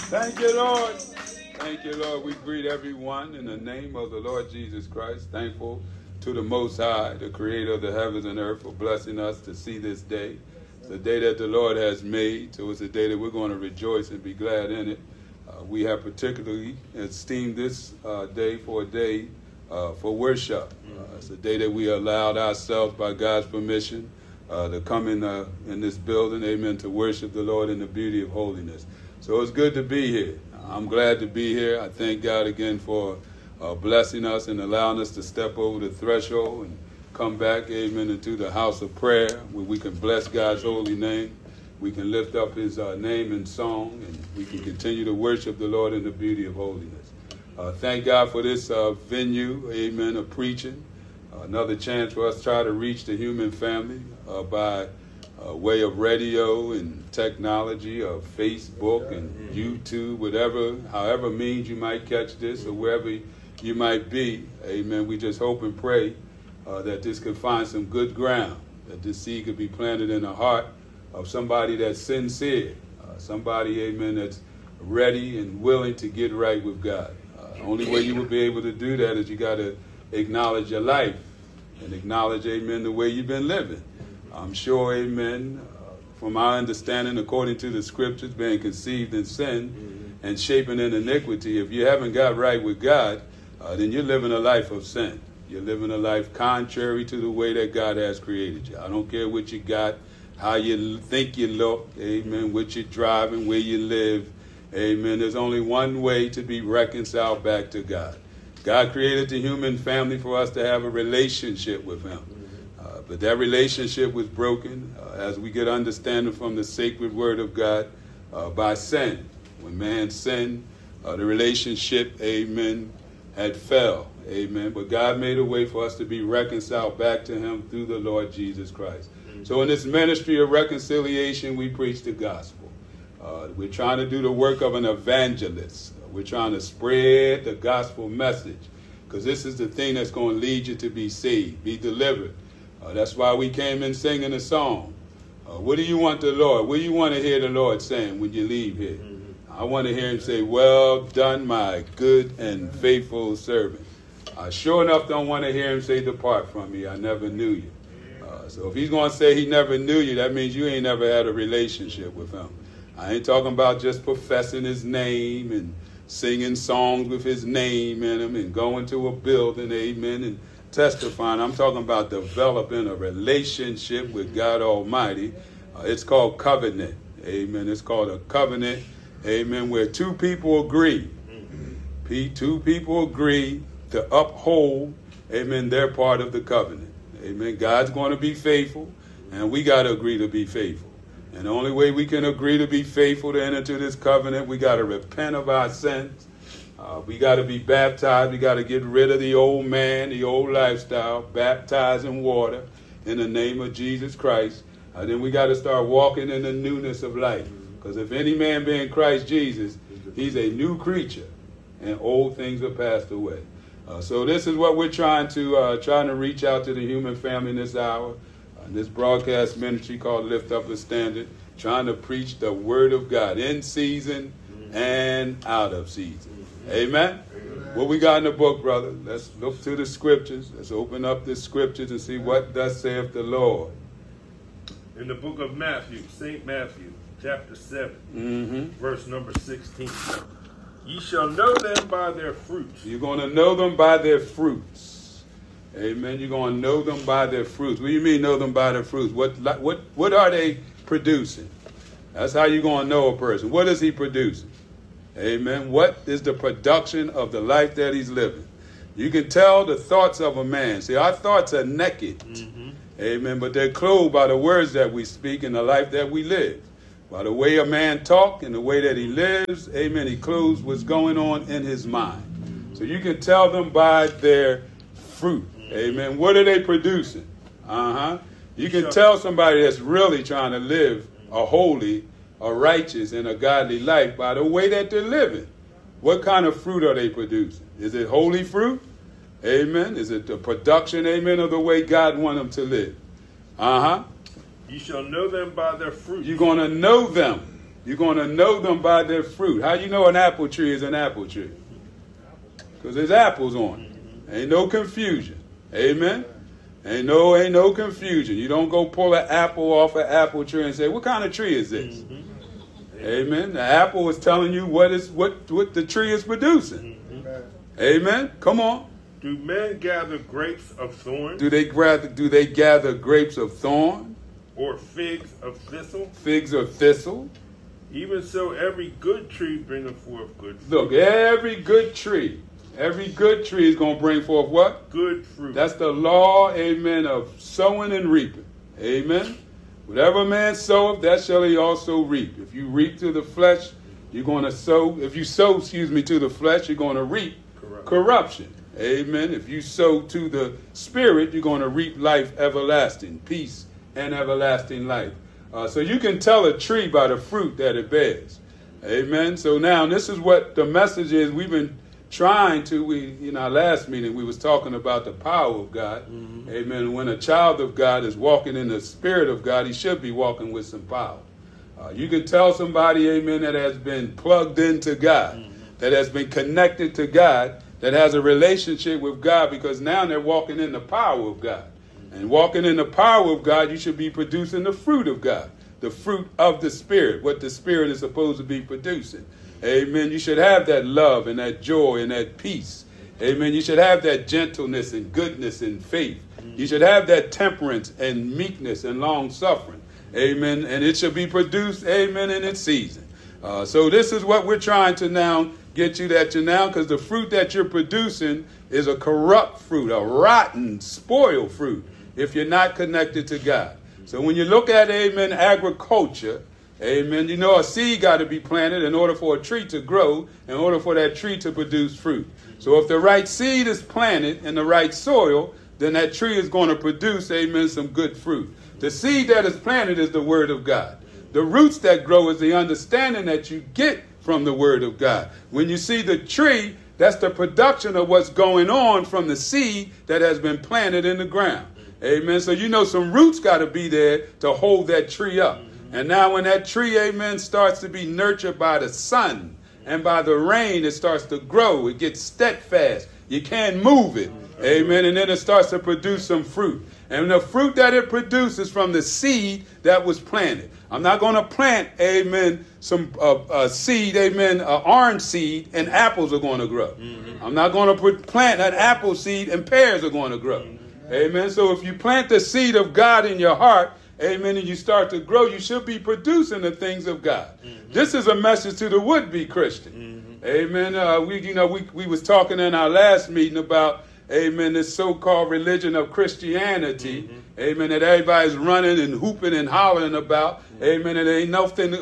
Thank you, Lord. Thank you, Lord. We greet everyone in the name of the Lord Jesus Christ. Thankful to the Most High, the creator of the heavens and earth, for blessing us to see this day. It's a day that the Lord has made, so it's a day that we're going to rejoice and be glad in it. We have particularly esteemed this day for a day for worship. It's a day that we allowed ourselves, by God's permission, to come in this building, amen, to worship the Lord in the beauty of holiness. So it's good to be here. I'm glad to be here. I thank God again for blessing us and allowing us to step over the threshold and come back, amen, into the house of prayer where we can bless God's holy name. We can lift up his name in song, and we can continue to worship the Lord in the beauty of holiness. Thank God for this venue, amen, of preaching. Another chance for us to try to reach the human family by way of radio and technology, of Facebook and YouTube, however means you might catch this or wherever you might be. Amen. We just hope and pray that this could find some good ground, that this seed could be planted in the heart of somebody that's sincere, somebody, amen, that's ready and willing to get right with God. Only way you will be able to do that is you got to acknowledge your life and acknowledge, amen, the way you've been living. I'm sure, amen, from our understanding, according to the scriptures, being conceived in sin and shaping in iniquity, if you haven't got right with God, then you're living a life of sin. You're living a life contrary to the way that God has created you. I don't care what you got, how you think you look, amen, what you're driving, where you live, amen. There's only one way to be reconciled back to God. God created the human family for us to have a relationship with him. But that relationship was broken as we get understanding from the sacred word of God by sin. When man sinned, the relationship, amen, had fell, amen. But God made a way for us to be reconciled back to him through the Lord Jesus Christ. So in this ministry of reconciliation, we preach the gospel. We're trying to do the work of an evangelist. We're trying to spread the gospel message, because this is the thing that's going to lead you to be saved, be delivered. That's why we came in singing a song. What do you want the Lord? What do you want to hear the Lord saying when you leave here? I want to hear him say, "Well done, my good and faithful servant." I sure enough don't want to hear him say, "Depart from me, I never knew you." So if he's going to say he never knew you, that means you ain't never had a relationship with him. I ain't talking about just professing his name and singing songs with his name in them and going to a building, amen, and testifying. I'm talking about developing a relationship with God Almighty. It's called covenant, amen. It's called a covenant, amen, where two people agree. Two people agree to uphold, amen, their part of the covenant. Amen. God's going to be faithful, and we got to agree to be faithful. And the only way we can agree to be faithful to enter into this covenant, we got to repent of our sins. We got to be baptized. We got to get rid of the old man, the old lifestyle, baptized in water in the name of Jesus Christ. Then we got to start walking in the newness of life. Because if any man be in Christ Jesus, he's a new creature, and old things are passed away. So this is what we're trying to reach out to the human family in this hour. This broadcast ministry called Lift Up a Standard, trying to preach the word of God in season and out of season. Amen? What we got in the book, brother? Let's look to the scriptures. Let's open up the scriptures and see what thus saith the Lord. In the book of Matthew, St. Matthew, chapter 7, verse number 16. Ye shall know them by their fruits. You're going to know them by their fruits. Amen. You're going to know them by their fruits. What do you mean know them by their fruits? What are they producing? That's how you're going to know a person. What is he producing? Amen. What is the production of the life that he's living? You can tell the thoughts of a man. See, our thoughts are naked. Amen. But they're clothed by the words that we speak and the life that we live. By the way a man talks and the way that he lives, amen, he clothes what's going on in his mind. So you can tell them by their fruit. Amen. What are they producing? You can tell somebody that's really trying to live a holy, a righteous, and a godly life by the way that they're living. What kind of fruit are they producing? Is it holy fruit? Amen. Is it the production, amen, of the way God wants them to live? You shall know them by their fruit. You're going to know them You're going to know them by their fruit. How you know an apple tree is an apple tree? Because there's apples on it. Ain't no confusion. Amen? Ain't no confusion. You don't go pull an apple off an apple tree and say, what kind of tree is this? Amen. The apple is telling you what the tree is producing. Amen. Come on. Do men gather grapes of thorn? Do they gather grapes of thorn? Or figs of thistle? Figs of thistle? Even so, every good tree bringeth forth good fruit. Look, every good tree is going to bring forth what? Good fruit. That's the law, amen, of sowing and reaping. Amen. Whatever man soweth, that shall he also reap. If you reap to the flesh, you're going to sow. If you sow, to the flesh, you're going to reap corruption. Amen. If you sow to the spirit, you're going to reap life everlasting, peace and everlasting life. So you can tell a tree by the fruit that it bears. Amen. So now this is what the message is. We've been trying to, in our last meeting, we was talking about the power of God. Amen. When a child of God is walking in the spirit of God, he should be walking with some power. You can tell somebody, amen, that has been plugged into God, that has been connected to God, that has a relationship with God, because now they're walking in the power of God. And walking in the power of God, you should be producing the fruit of God, the fruit of the Spirit, what the Spirit is supposed to be producing. Amen. You should have that love and that joy and that peace. Amen. You should have that gentleness and goodness and faith. You should have that temperance and meekness and long suffering. Amen. And it should be produced, amen, in its season. So this is what we're trying to now get you now, because the fruit that you're producing is a corrupt fruit, a rotten, spoiled fruit, if you're not connected to God. So when you look at, amen, agriculture, amen, you know a seed got to be planted in order for a tree to grow, in order for that tree to produce fruit. So if the right seed is planted in the right soil, then that tree is going to produce, amen, some good fruit. The seed that is planted is the word of God. The roots that grow is the understanding that you get from the word of God. When you see the tree, that's the production of what's going on from the seed that has been planted in the ground. Amen. So you know some roots got to be there to hold that tree up. And now when that tree, amen, starts to be nurtured by the sun and by the rain, it starts to grow. It gets steadfast. You can't move it. Amen. And then it starts to produce some fruit. And the fruit that it produces from the seed that was planted. I'm not going to plant, amen, some seed, amen, orange seed, and apples are going to grow. I'm not going to plant an apple seed and pears are going to grow. Amen. So if you plant the seed of God in your heart, amen, and you start to grow, you should be producing the things of God. This is a message to the would-be Christian. Amen. We was talking in our last meeting about, amen, this so-called religion of Christianity, amen, that everybody's running and hooping and hollering about, amen, and ain't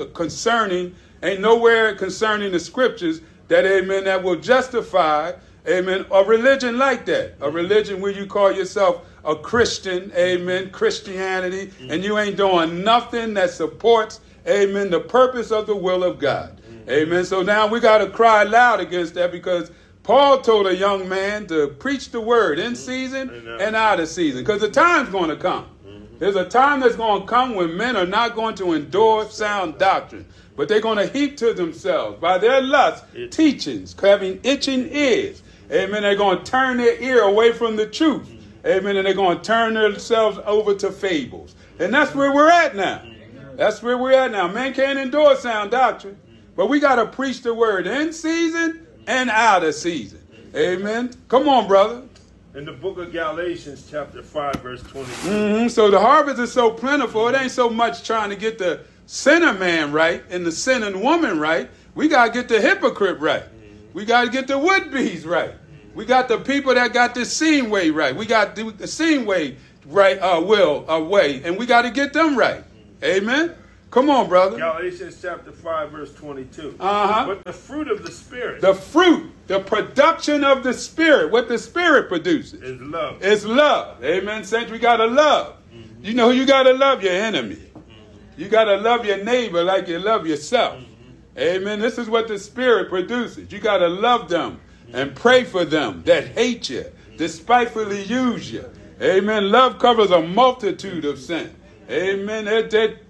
nowhere concerning the scriptures that, amen, that will justify, amen, a religion like that, a religion where you call yourself a Christian, amen, Christianity, and you ain't doing nothing that supports, amen, the purpose of the will of God. Amen. So now we got to cry loud against that, because Paul told a young man to preach the word in season and out of season, because the time's going to come. There's a time that's going to come when men are not going to endure sound doctrine, but they're going to heap to themselves by their lust teachings, having itching ears. Amen. They're going to turn their ear away from the truth. Amen. And they're going to turn themselves over to fables. And that's where we're at now. That's where we're at now. Men can't endure sound doctrine, but we got to preach the word in season and out of season. Amen. Come on, brother. In the book of Galatians, chapter 5, verse 22. So the harvest is so plentiful, it ain't so much trying to get the sinner man right and the sinning woman right. We got to get the hypocrite right. We got to get the would-be's right. We got the people that got the seen way right. We got the seen way right, way, and we got to get them right. Amen. Come on, brother. Galatians chapter 5, verse 22. But the fruit of the Spirit. The fruit, the production of the Spirit, what the Spirit produces. Is love. It's love. Amen. Saints, we got to love. You know, you got to love your enemy. You got to love your neighbor like you love yourself. Amen. This is what the Spirit produces. You got to love them and pray for them that hate you, despitefully use you. Amen. Love covers a multitude of sin. Amen. They're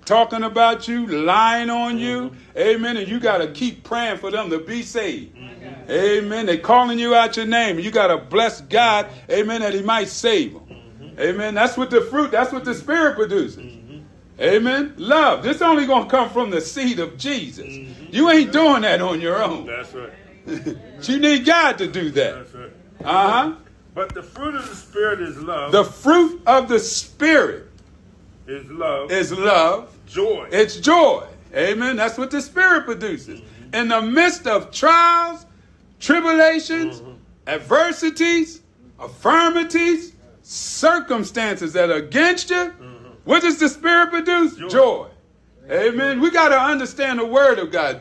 talking about you, lying on you. Amen. And you got to keep praying for them to be saved. Amen. They calling you out your name. And you got to bless God. Amen. That he might save them. Amen. That's what the fruit, that's what the Spirit produces. Amen. Love. This only going to come from the seed of Jesus. You ain't doing that on your own. That's right. You need God to do that. That's right. Uh-huh. But the fruit of the Spirit is love. The fruit of the Spirit is love. Is love. Joy. It's joy. Amen. That's what the Spirit produces. In the midst of trials, tribulations, adversities, affirmities, circumstances that are against you, what does the Spirit produce? Joy. Amen. We got to understand the word of God.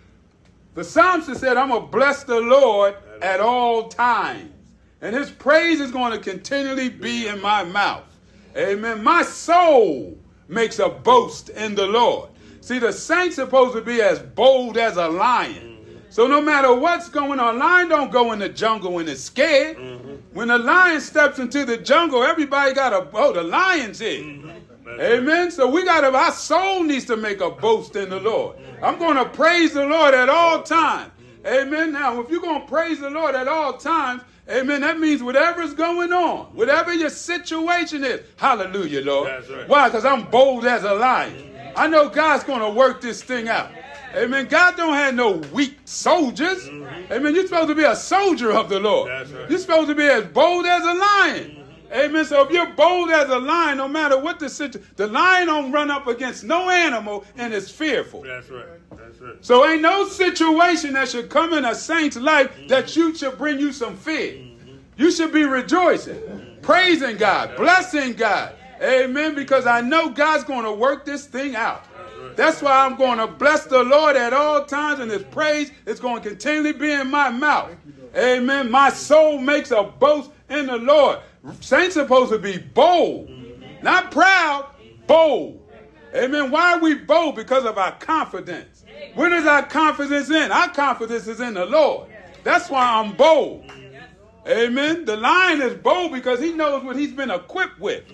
The psalmist said, I'm going to bless the Lord at all times. And his praise is going to continually be in my mouth. Amen. My soul makes a boast in the Lord. See, the saint's supposed to be as bold as a lion. So no matter what's going on, a lion don't go in the jungle when it's scared. When the lion steps into the jungle, everybody got the lion's here. Amen. So our soul needs to make a boast in the Lord. I'm going to praise the Lord at all times. Amen. Now, if you're going to praise the Lord at all times, amen, that means whatever's going on, whatever your situation is, hallelujah, Lord. That's right. Why? Because I'm bold as a lion. I know God's going to work this thing out. Amen. God don't have no weak soldiers. Amen. You're supposed to be a soldier of the Lord. That's right. You're supposed to be as bold as a lion. Amen. So if you're bold as a lion, no matter what the situation, the lion don't run up against no animal and is fearful. That's right. That's right. So ain't no situation that should come in a saint's life that you should bring you some fear. You should be rejoicing, praising God, blessing God. Amen. Because I know God's going to work this thing out. That's why I'm going to bless the Lord at all times, and his praise is going to continually be in my mouth. Amen. My soul makes a boast in the Lord. Saints supposed to be bold, not proud, bold. Amen. Why are we bold? Because of our confidence. What is our confidence in? Our confidence is in the Lord. That's why I'm bold. Amen. The lion is bold because he knows what he's been equipped with.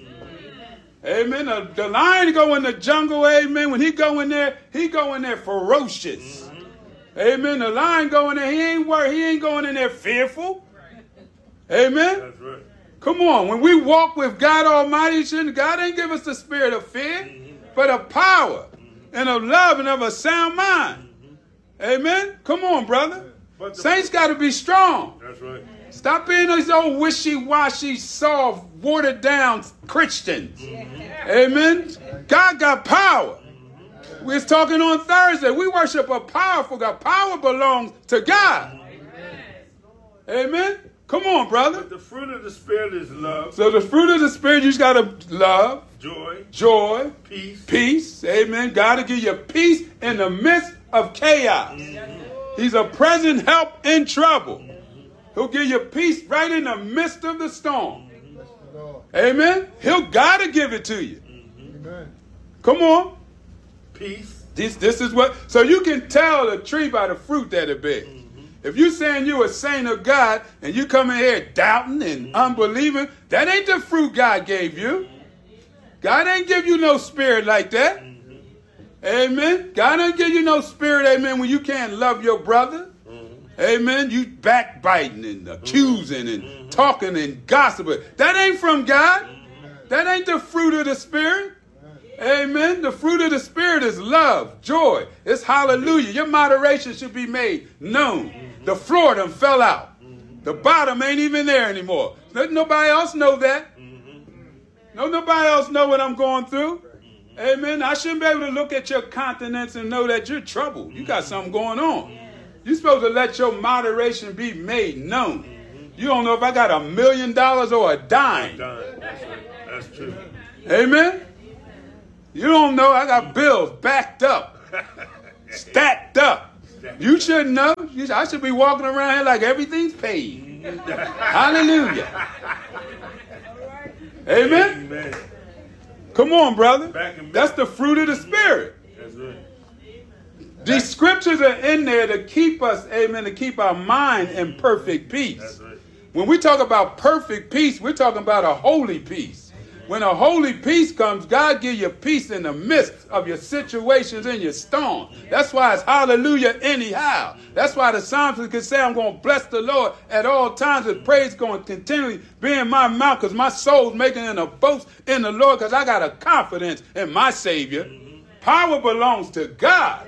Amen. The lion go in the jungle. Amen. When he go in there ferocious. Amen. The lion go in there. He ain't going in there fearful. Amen. That's right. Come on. When we walk with God Almighty, God ain't give us the spirit of fear, but of power and of love and of a sound mind. Amen. Come on, brother. Saints got to be strong. That's right. Stop being these old wishy-washy, soft, watered-down Christians. Amen. God got power. We was talking on Thursday. We worship a powerful God. Power belongs to God. Amen. Come on, brother. But the fruit of the Spirit is love. So the fruit of the Spirit, you just got to love, joy, peace. Amen. God will give you peace in the midst of chaos. He's a present help in trouble. He'll give you peace right in the midst of the storm. Amen. God will give it to you. Come on. Peace. This is what. So you can tell a tree by the fruit that it bears. If you're saying you're a saint of God and you come in here doubting and unbelieving, that ain't the fruit God gave you. God ain't give you no spirit like that. Amen. God ain't give you no spirit, amen, when you can't love your brother. Amen. You backbiting and accusing and talking and gossiping. That ain't from God. That ain't the fruit of the Spirit. Amen. The fruit of the Spirit is love, joy. It's hallelujah. Your moderation should be made known. The floor done fell out. The bottom ain't even there anymore. Let nobody else know that. Nobody else know what I'm going through. Amen. I shouldn't be able to look at your countenance and know that you're troubled. You got something going on. You're supposed to let your moderation be made known. You don't know if I got $1 million or a dime. That's true. Amen. You don't know I got bills backed up, stacked up. You shouldn't know. I should be walking around here like everything's paid. Hallelujah. Amen. Amen. Come on, brother. That's the fruit of the Spirit. That's right. These scriptures are in there to keep us, amen, to keep our mind in perfect peace. That's right. When we talk about perfect peace, we're talking about a holy peace. When a holy peace comes, God give you peace in the midst of your situations and your storm. That's why it's hallelujah anyhow. That's why the psalmist can say, I'm going to bless the Lord at all times. His praise going to continually be in my mouth because my soul's making a boast in the Lord because I got a confidence in my Savior. Power belongs to God.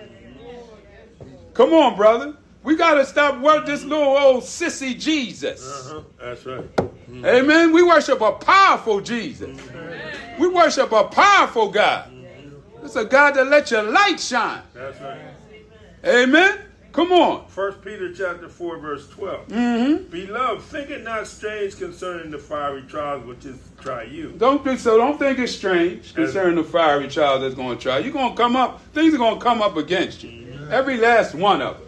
Come on, brother. We got to stop worshiping this little old sissy Jesus. That's right. Amen. We worship a powerful Jesus. We worship a powerful God. It's a God that lets your light shine. That's right. Amen. Come on. 1 Peter chapter 4, verse 12. Beloved, think it not strange concerning the fiery trials which is to try you. Don't think it's strange concerning the fiery trial that's going to try. You're going to come up. Things are going to come up against you. Every last one of us.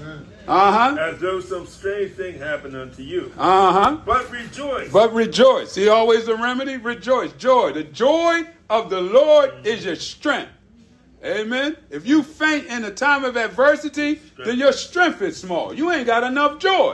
As though some strange thing happened unto you. But rejoice. But rejoice. See, always the remedy? Rejoice. Joy. The joy of the Lord is your strength. Amen. If you faint in a time of adversity, then your strength is small. You ain't got enough joy.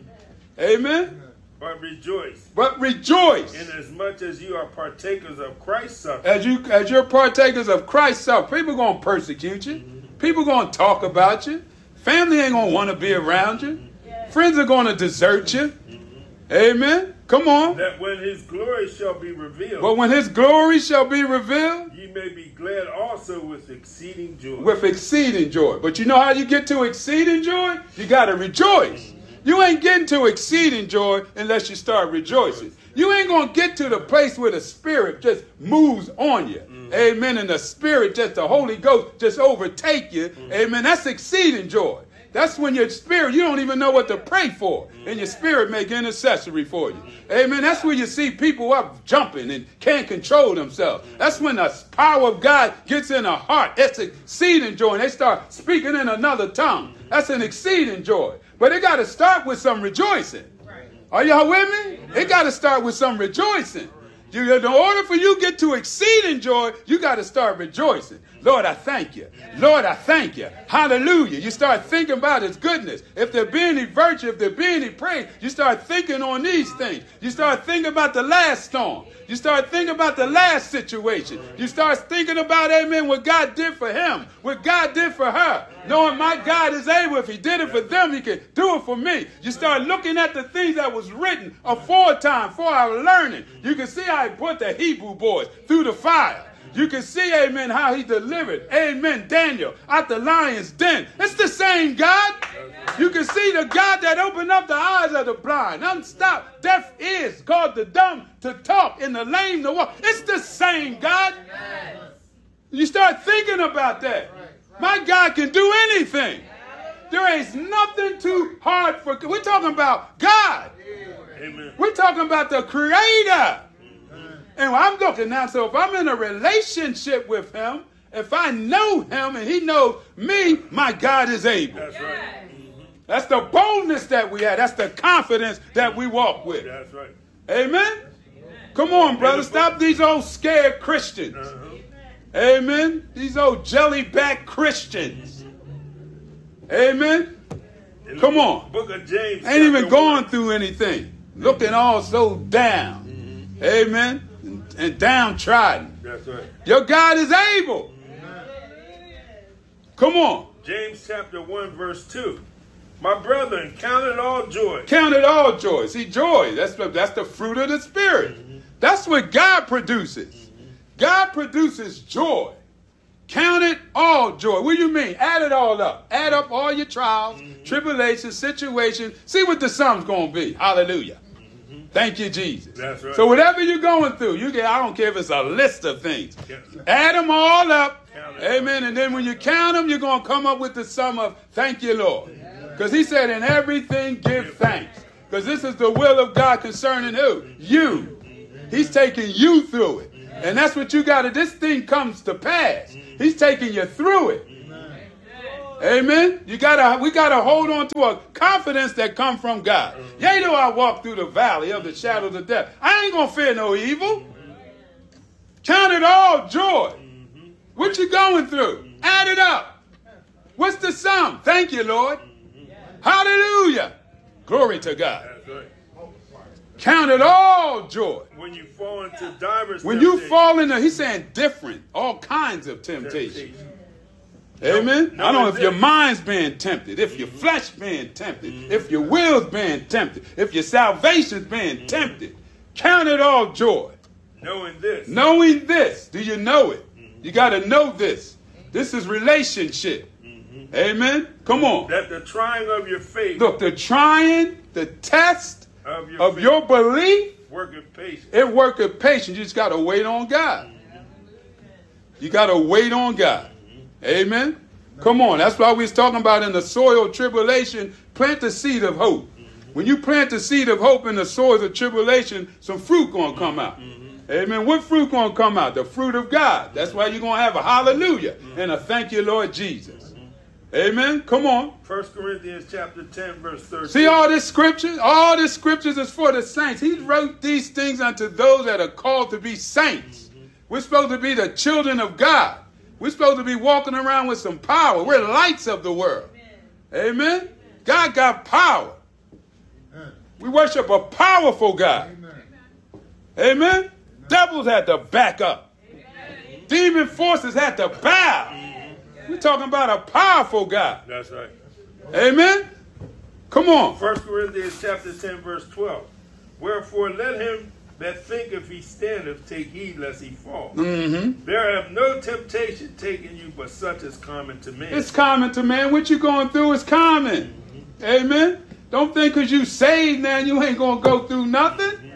Amen. But rejoice. But rejoice. Inasmuch as you are partakers of Christ's suffering. As you're partakers of Christ's suffering, people going to persecute you. People going to talk about you. Family ain't going to want to be around you. Friends are going to desert you. Amen. Come on. That when his glory shall be revealed. But when his glory shall be revealed. Ye may be glad also with exceeding joy. With exceeding joy. But you know how you get to exceeding joy? You got to rejoice. You ain't getting to exceeding joy unless you start rejoicing. You ain't going to get to the place where the Spirit just moves on you. Amen. And the Spirit, the Holy Ghost just overtake you. Amen. That's exceeding joy. That's when your spirit, you don't even know what to pray for. And your spirit make intercessory for you. Amen. That's where you see people up jumping and can't control themselves. That's when the power of God gets in a heart. It's exceeding joy. And they start speaking in another tongue. That's an exceeding joy. But it got to start with some rejoicing. Are y'all with me? It got to start with some rejoicing. In order for you to get to exceeding joy, you got to start rejoicing. Lord, I thank you. Lord, I thank you. Hallelujah. You start thinking about his goodness. If there be any virtue, if there be any praise, you start thinking on these things. You start thinking about the last storm. You start thinking about the last situation. You start thinking about, amen, what God did for him, what God did for her. Knowing my God is able, if he did it for them, he can do it for me. You start looking at the things that was written aforetime for our learning. You can see how he put the Hebrew boys through the fire. You can see, amen, how he delivered, amen, Daniel out the lion's den. It's the same God. You can see the God that opened up the eyes of the blind, unstopped deaf ears, caused the dumb to talk and the lame to walk. It's the same God. You start thinking about that. My God can do anything. There is nothing too hard for God. We're talking about God. Amen. We're talking about the Creator. And I'm looking now, so if I'm in a relationship with him, if I know him and he knows me, my God is able. That's right. That's the boldness that we have. That's the confidence that we walk with. That's right. Amen? Come on, brother. Stop these old scared Christians. Amen? These old jelly-back Christians. Amen? Come on. Book of James. Ain't even going through anything. Looking all so down. Amen? And downtrodden. That's right. Your God is able. Come on. James chapter 1 verse 2. My brethren, count it all joy. Count it all joy. See, joy, that's the fruit of the Spirit. That's what God produces. God produces joy. Count it all joy. What do you mean? Add it all up. Add up all your trials, tribulations, situations. See what the sum's going to be. Hallelujah. Thank you, Jesus. That's right. So whatever you're going through, I don't care if it's a list of things. Yes. Add them all up. Amen. And then when you count them, you're going to come up with the sum of thank you, Lord. Because he said, in everything give thanks. Because this is the will of God concerning who? You. He's taking you through it. And that's what you got to, this thing comes to pass. He's taking you through it. Amen. We gotta hold on to a confidence that comes from God. Yea, though I walk through the valley of the shadows of death, I ain't gonna fear no evil. Count it all joy. What you going through? Add it up. What's the sum? Thank you, Lord. Hallelujah. Glory to God. That's right. Count it all joy. When you fall into diverse When you temptation. fall into, he's saying different, all kinds of temptation. Amen. No, I don't know if it's your it. mind's being tempted, if your flesh being tempted, if your will's being tempted, if your salvation's being tempted. Count it all joy. Knowing this. Knowing this. Do you know it? You got to know this. This is relationship. Amen. Come on. That the trying of your faith. Look, the trying, the test of of your belief, working patience. it worketh patience. You just got to wait on God. You got to wait on God. Amen. Come on. That's why we was talking about in the soil of tribulation, plant the seed of hope. When you plant the seed of hope in the soils of tribulation, some fruit going to come out. Amen. What fruit going to come out? The fruit of God. That's why you're going to have a hallelujah and a thank you, Lord Jesus. Amen. Come on. 1 Corinthians chapter 10, verse 13. See all this scripture? All this scriptures is for the saints. He wrote these things unto those that are called to be saints. We're supposed to be the children of God. We're supposed to be walking around with some power. We're lights of the world. Amen. God got power. We worship a powerful God. Amen. Devils had to back up. Demon forces had to bow. We're talking about a powerful God. That's right. Amen. Come on. 1 Corinthians chapter 10, verse 12. Wherefore let him that thinketh he standeth take heed lest he fall. There have no temptation taken you but such as common to man. It's common to man. What you going through is common. Amen. Don't think because you saved now you ain't going to go through nothing.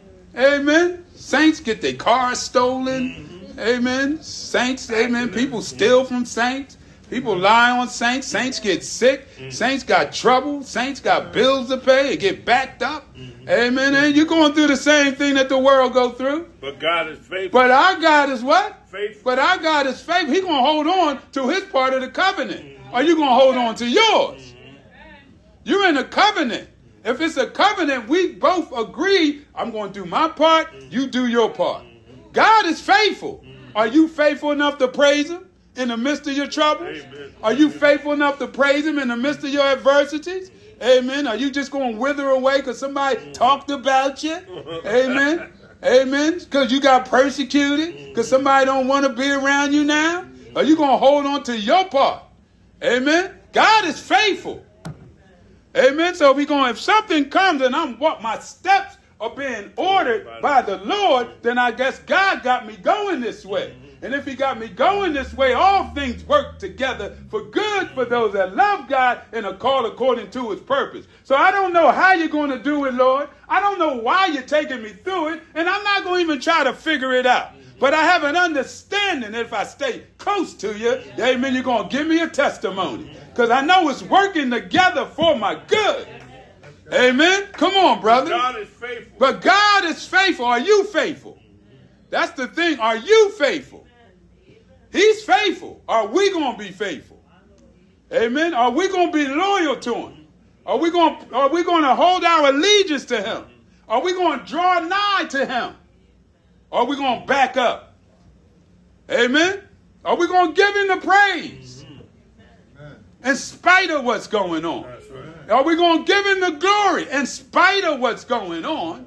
Amen. Saints get their cars stolen. Amen. Saints, amen. People steal from saints. People lie on saints. Saints get sick. Saints got trouble. Saints got bills to pay. They get backed up. Amen. And you're going through the same thing that the world go through. But God is faithful. But our God is what? Faithful. But our God is faithful. He's going to hold on to his part of the covenant. Or you going to hold on to yours. You're in a covenant. If it's a covenant, we both agree, I'm going to do my part, you do your part. God is faithful. Are you faithful enough to praise him in the midst of your troubles? Amen. Are you faithful enough to praise him in the midst of your adversities? Amen. Are you just going to wither away because somebody talked about you? Amen. Amen. Because you got persecuted? Because somebody don't want to be around you now? Are you going to hold on to your part? Amen. God is faithful. Amen. So if something comes and my steps are being ordered by the Lord, then I guess God got me going this way. And if he got me going this way, all things work together for good for those that love God and are called according to his purpose. So I don't know how you're going to do it, Lord. I don't know why you're taking me through it. And I'm not going to even try to figure it out. But I have an understanding that if I stay close to you, amen, you're going to give me a testimony. Because I know it's working together for my good. Amen. Come on, brother. God is faithful. But God is faithful. Are you faithful? That's the thing. Are you faithful? He's faithful. Are we going to be faithful? Amen. Are we going to be loyal to him? Are we going to hold our allegiance to him? Are we going to draw nigh to him? Are we going to back up? Amen. Are we going to give him the praise? In spite of what's going on. That's right. Are we going to give him the glory in spite of what's going on?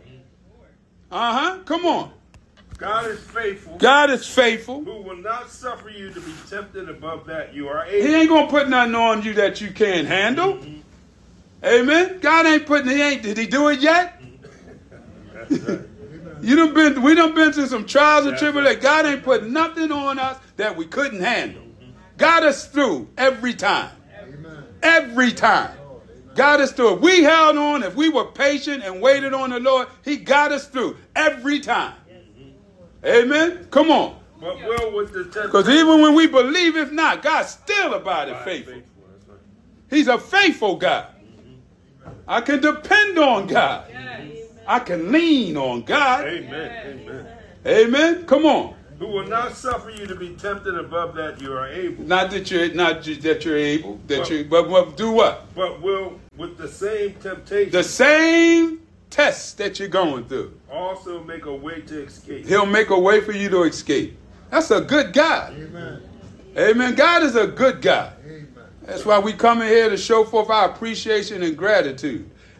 Come on. God is faithful. God is faithful. Who will not suffer you to be tempted above that you are able. He ain't going to put nothing on you that you can't handle. Amen. God did he do it yet? That's right. We done been through some trials and tribulations. God ain't put nothing on us that we couldn't handle. Got us through every time. Every time. Got us through. If we held on, if we were patient and waited on the Lord, he got us through every time. Amen. Come on. But will with the testimony. Because even when we believe, if not, God's still about it faithful. That's right. He's a faithful God. I can depend on God. I can lean on God. Amen. Amen. Amen. Come on. Who will not suffer you to be tempted above that you are able. Not that you're able. But do what? But will with the same temptation. The same test that you're going through. Also make a way to escape. He'll make a way for you to escape. That's a good God. Amen. Amen. God is a good God. Amen. That's why we come in here to show forth our appreciation and gratitude.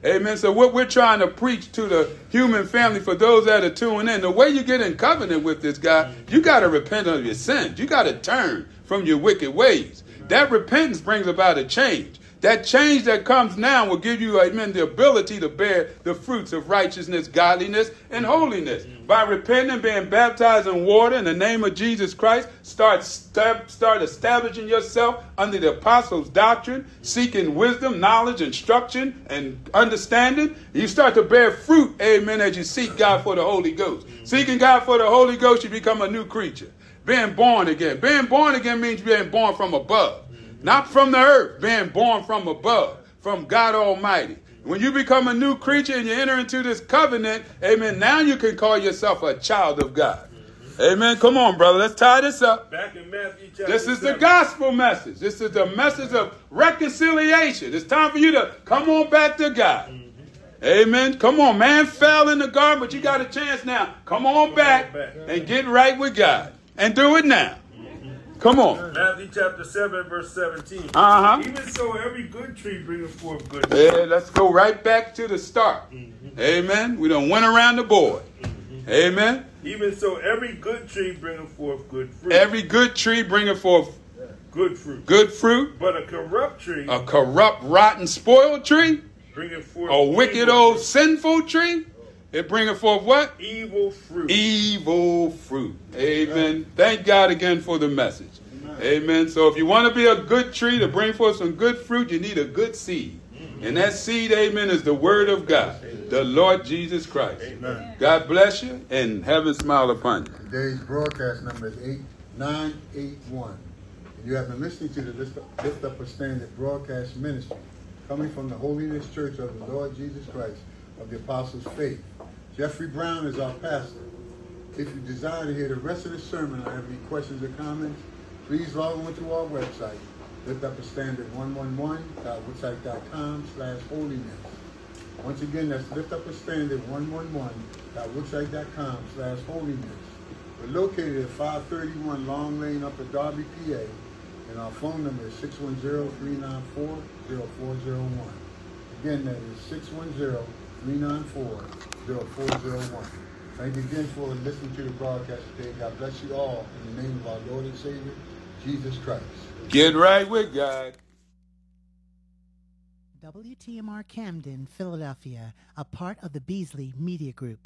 Amen. So what we're trying to preach to the human family, for those that are tuning in, the way you get in covenant with this guy, you got to repent of your sins. You got to turn from your wicked ways. That repentance brings about a change. That change that comes now will give you, amen, the ability to bear the fruits of righteousness, godliness, and holiness. By repenting, being baptized in water in the name of Jesus Christ, start establishing yourself under the apostles' doctrine, seeking wisdom, knowledge, instruction, and understanding. You start to bear fruit, amen, as you seek God for the Holy Ghost. Seeking God for the Holy Ghost, you become a new creature. Being born again. Being born again means being born from above. Not from the earth, being born from above, from God Almighty. When you become a new creature and you enter into this covenant, amen, now you can call yourself a child of God. Amen. Come on, brother. Let's tie this up. Back in Matthew chapter This is 7. the gospel message. This is the message of reconciliation. It's time for you to come on back to God. Amen. Come on, man fell in the garden, but you got a chance now. Come on back and get right with God. And do it now. Come on. Matthew chapter 7, verse 17. Even so, every good tree bringeth forth good fruit. Yeah, let's go right back to the start. Amen. We done went around the board. Amen. Even so, every good tree bringeth forth good fruit. Every good tree bringeth forth good fruit. Good fruit. But a corrupt tree, a corrupt, rotten, spoiled tree, bringeth forth a wicked, old, sinful tree, it bringeth forth what? Evil fruit. Evil fruit. Amen. Thank God again for the message. Amen. So if you want to be a good tree to bring forth some good fruit, you need a good seed. And that seed, amen, is the word of God, the Lord Jesus Christ. Amen. God bless you and heaven smile upon you. Today's broadcast number is 8981. And you have been listening to the Lift Up a Standard broadcast ministry coming from the Holiness Church of the Lord Jesus Christ of the Apostles' Faith. Jeffrey Brown is our pastor. If you desire to hear the rest of the sermon or have any questions or comments, please log on to our website, liftupastandard111.wixsite.com/holiness. Once again, that's liftupastandard111.wixsite.com/holiness. We're located at 531 Long Lane, Upper Darby, PA, and our phone number is 610-394-0401. Again, that is 610-394-0401. Thank you again for listening to the broadcast today. God bless you all in the name of our Lord and Savior, Jesus Christ. Get right with God. WTMR Camden, Philadelphia, a part of the Beasley Media Group.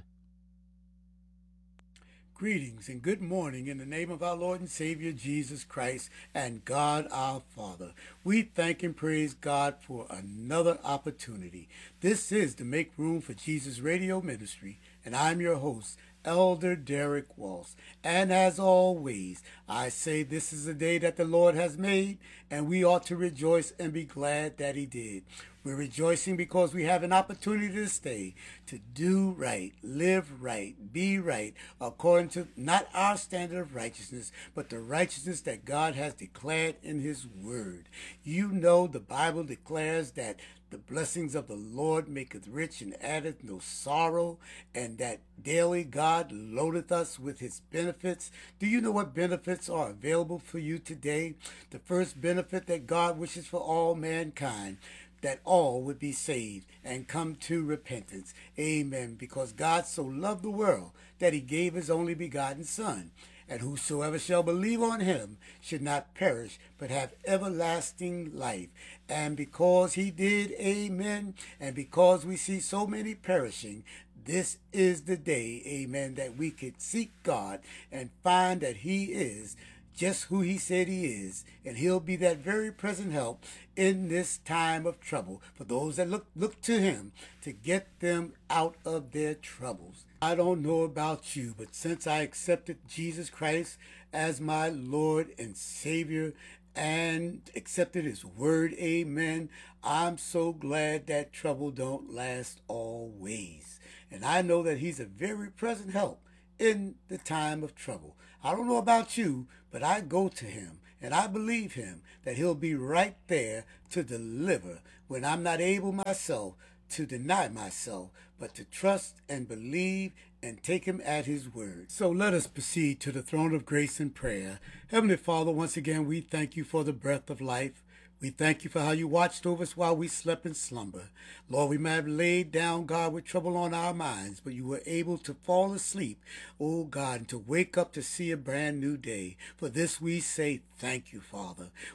Greetings and good morning in the name of our Lord and Savior Jesus Christ and God our Father. We thank and praise God for another opportunity. This is the Make Room for Jesus radio ministry, and I'm your host, Elder Derek Walsh. And as always, I say this is a day that the Lord has made, and we ought to rejoice and be glad that he did. We're rejoicing because we have an opportunity this day to do right, live right, be right, according to not our standard of righteousness, but the righteousness that God has declared in his word. You know the Bible declares that the blessings of the Lord maketh rich and addeth no sorrow, and that daily God loadeth us with his benefits. Do you know what benefits are available for you today? The first benefit that God wishes for all mankind, that all would be saved and come to repentance. Amen. Because God so loved the world that he gave his only begotten Son. And whosoever shall believe on him should not perish, but have everlasting life. And because he did, amen, and because we see so many perishing, this is the day, amen, that we could seek God and find that he is just who he said he is, and he'll be that very present help in this time of trouble for those that look to him to get them out of their troubles. I don't know about you, but since I accepted Jesus Christ as my Lord and Savior and accepted his word, amen, I'm so glad that trouble don't last always. And I know that he's a very present help in the time of trouble. I don't know about you, but I go to him and I believe him that he'll be right there to deliver when I'm not able myself to deny myself, but to trust and believe and take him at his word. So let us proceed to the throne of grace in prayer. Heavenly Father, once again, we thank you for the breath of life. We thank you for how you watched over us while we slept in slumber. Lord, we might have laid down, God, with trouble on our minds, but you were able to fall asleep, oh God, and to wake up to see a brand new day. For this we say thank you, Father.